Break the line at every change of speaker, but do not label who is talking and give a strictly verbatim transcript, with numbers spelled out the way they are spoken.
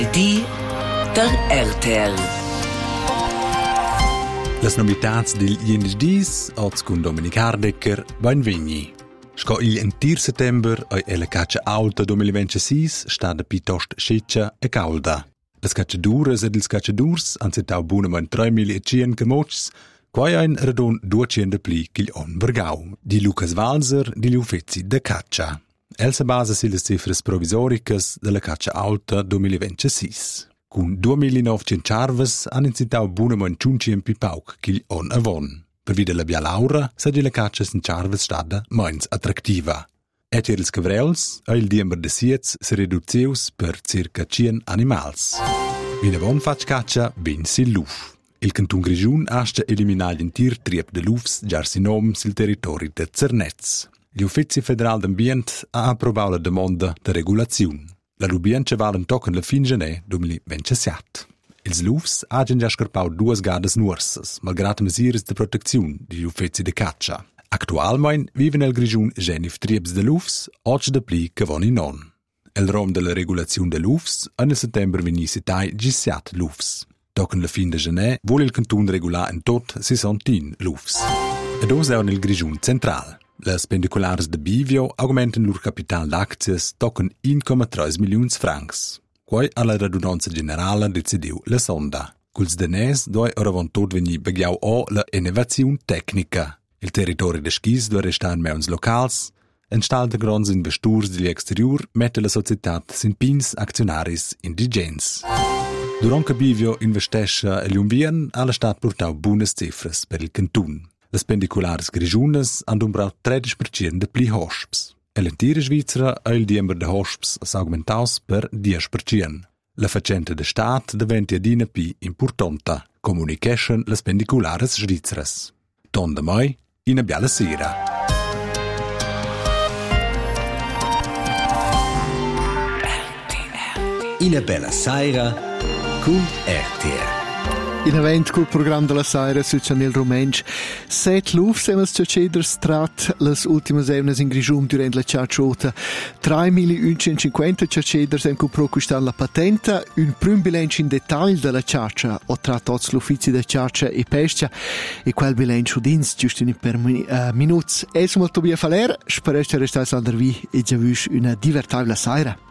Die der R T L.
Las novitats del Jendis oz con Dominic Hardecker, benvegni. Sco il entir settember e la caccia alta duemilaventisei stada piuttosto secca e calda. Las cacciaduras ed ils cacciadurs han setau bunamein tremilacinque mots, quai ein radon duecento pli ch'il on vergau. Di Lucas Walser, di Uffizi de caccia. El se basa sulle cifras provisoricas della caccia alta duemilaventisei. Con duemilanovecento charves han incitau bunamein ciuncien pi pauc ch'il on avon. Per via della bialaura, saggi la caccia in charves stada meins attraktiva. Et ils cavrels, e il diember de siets se reduzius per circa cien animals. Vina von fac caccia, vin sil luf. Il Canton Grigiun ascia eliminare l'entir triep de lufs giar si nom sil territori de Zernez. Gli Uffizi Federal d'Ambient ha approvato la domanda de regulazione. La rubienza valen tocken la fin gener duemilaventisei. Ils lufs hagien già scarpau duas gadas nuorsas, malgrado mesures de protezione degli uffizi de caccia. Actualmein viven el Grigiun genif triebs de lufs, oggi de pli che von in non. El rom de la regulazione de lufs, en settember veni sitai gisiat lufs. Tocken la fin de gener vuole il Canton regular in tot sessantin lufs. Ed os è nel Grigiun central. Las pendiculars de Bivio augmentan lur capital d'aczies tocken uno virgola tre milions francs. Quai alla radunanza generala decidiu la sonda. Culs danès doi oravon tot veni begiau o la innovazione tecnica. Il territorio de skis doi restar in meuns locals, en stal de grons investors degli exterior mette la societat sin pins actionaris indigens. Durant che Bivio investesce a Lumbien, alla stat portau buonas cifras per il Cantun. Las pendiculares grigiunas han umbrau tredici per cento de pli hosps. E l'entire Svizzera e il diember de hosps s'augmentaus per dieci per cento. La facente de stat diventi adina pi importanta, comunication las pendiculares svizzeras. Ton da mai, ina biala sera.
Ina bella sera con R T L.
In event col programma della Saira su Channel Romansch. Set lufs emas ceders trat las ultimas evnas in Grigium durant la ciacciota. tre milioni centocinquanta ceders em cupro custan la patenta, un prim bilancio in dettaglio della ciaccia, o trat tots l'uffizi da ciaccia e pesca, e quel bilancio dins, giusto in per uh, minuts. Es mal Tobia Faler, spereste restais an der vi, e già vus una divertibile Saira.